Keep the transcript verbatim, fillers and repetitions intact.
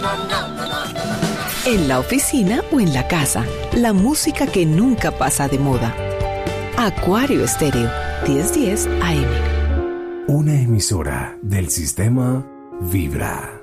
En la oficina o en la casa, la música que nunca pasa de moda. Acuario Estéreo, diez diez A M. Una emisora del sistema Vibra.